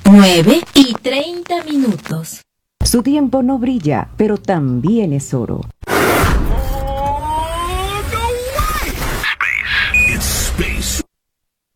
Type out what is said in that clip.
9:30. Su tiempo no brilla, pero también es oro.